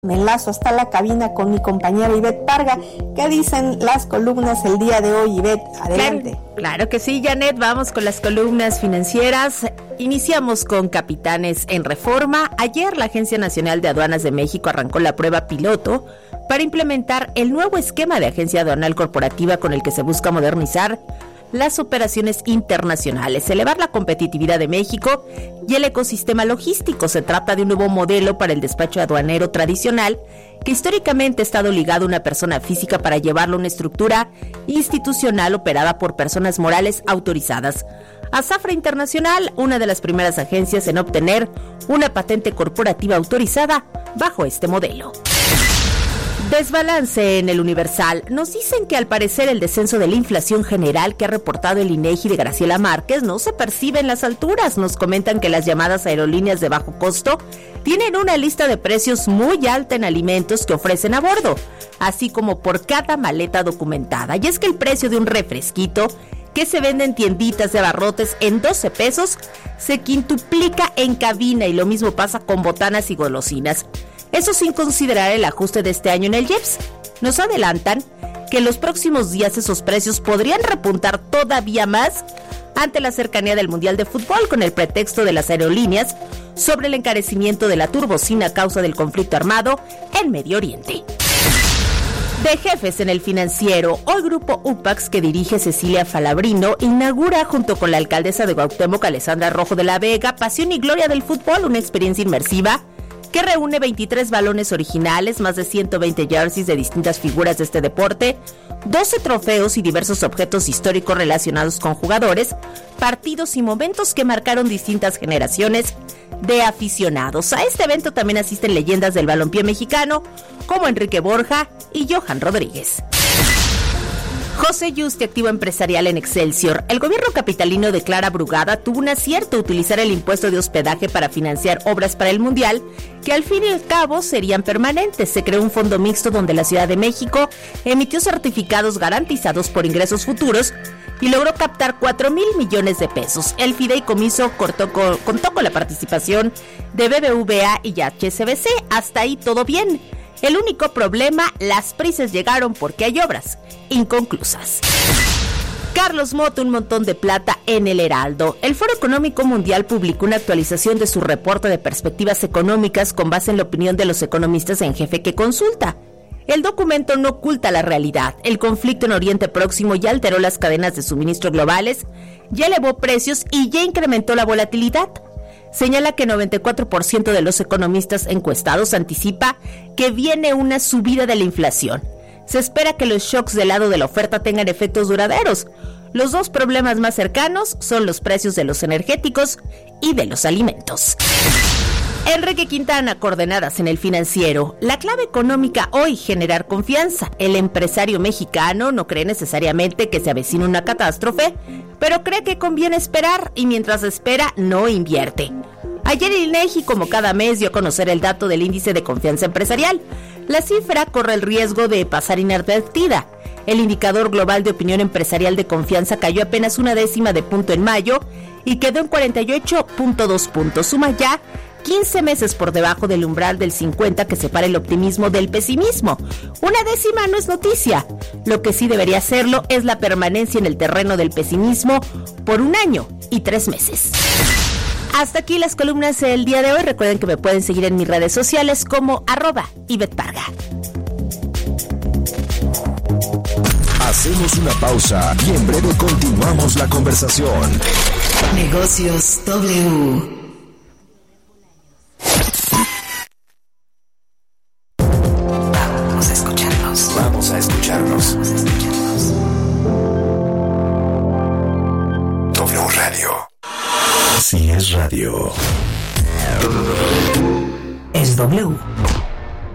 Me enlazo hasta la cabina con mi compañera Ivette Parga. ¿Qué dicen las columnas el día de hoy, Ivette? Adelante. Claro que sí, Janet. Vamos con las columnas financieras. Iniciamos con Capitanes en Reforma. Ayer la Agencia Nacional de Aduanas de México arrancó la prueba piloto para implementar el nuevo esquema de agencia aduanal corporativa con el que se busca modernizar las operaciones internacionales, elevar la competitividad de México y el ecosistema logístico. Se trata de un nuevo modelo para el despacho aduanero tradicional que históricamente ha estado ligado a una persona física para llevarlo a una estructura institucional operada por personas morales autorizadas. Azafra Internacional, una de las primeras agencias en obtener una patente corporativa autorizada bajo este modelo. Desbalance en el Universal. Nos dicen que al parecer el descenso de la inflación general que ha reportado el INEGI de Graciela Márquez no se percibe en las alturas. Nos comentan que las llamadas aerolíneas de bajo costo tienen una lista de precios muy alta en alimentos que ofrecen a bordo, así como por cada maleta documentada. Y es que el precio de un refresquito que se vende en tienditas de abarrotes en 12 pesos se quintuplica en cabina, y lo mismo pasa con botanas y golosinas. Eso sin considerar el ajuste de este año en el IEPS. Nos adelantan que en los próximos días esos precios podrían repuntar todavía más ante la cercanía del Mundial de Fútbol, con el pretexto de las aerolíneas sobre el encarecimiento de la turbocina a causa del conflicto armado en Medio Oriente. De jefes en el Financiero, hoy Grupo UPAX, que dirige Cecilia Falabrino, inaugura junto con la alcaldesa de Cuauhtémoc, Alessandra Rojo de la Vega, Pasión y Gloria del Fútbol, una experiencia inmersiva que reúne 23 balones originales, más de 120 jerseys de distintas figuras de este deporte, 12 trofeos y diversos objetos históricos relacionados con jugadores, partidos y momentos que marcaron distintas generaciones de aficionados. A este evento también asisten leyendas del balompié mexicano como Enrique Borja y Johan Rodríguez. José Yuste, activo empresarial en Excelsior. El gobierno capitalino declara Brugada tuvo un acierto utilizar el impuesto de hospedaje para financiar obras para el Mundial, que al fin y al cabo serían permanentes. Se creó un fondo mixto donde la Ciudad de México emitió certificados garantizados por ingresos futuros y logró captar 4,000 millones de pesos. El fideicomiso contó con la participación de BBVA y HSBC. Hasta ahí todo bien. El único problema, las prisas llegaron porque hay obras inconclusas. Carlos Moto, un montón de plata en el Heraldo. El Foro Económico Mundial publicó una actualización de su reporte de perspectivas económicas con base en la opinión de los economistas en jefe que consulta. El documento no oculta la realidad. El conflicto en Oriente Próximo ya alteró las cadenas de suministro globales, ya elevó precios y ya incrementó la volatilidad. Señala que 94% de los economistas encuestados anticipa que viene una subida de la inflación. Se espera que los shocks del lado de la oferta tengan efectos duraderos. Los dos problemas más cercanos son los precios de los energéticos y de los alimentos. Enrique Quintana, coordenadas en el Financiero. La clave económica hoy, generar confianza. El empresario mexicano no cree necesariamente que se avecine una catástrofe, pero cree que conviene esperar, y mientras espera no invierte. Ayer el INEGI, como cada mes, dio a conocer el dato del índice de confianza empresarial. La cifra corre el riesgo de pasar inadvertida. El indicador global de opinión empresarial de confianza cayó apenas 0,1 de punto en mayo y quedó en 48.2 puntos. Suma ya 15 meses por debajo del umbral del 50 que separa el optimismo del pesimismo. 0,1 no es noticia. Lo que sí debería serlo es la permanencia en el terreno del pesimismo por 1 año y 3 meses. Hasta aquí las columnas del día de hoy. Recuerden que me pueden seguir en mis redes sociales como @IvetteParga. Hacemos una pausa y en breve continuamos la conversación. Negocios W. Vamos a escucharnos. W Radio. Si es radio. Es W.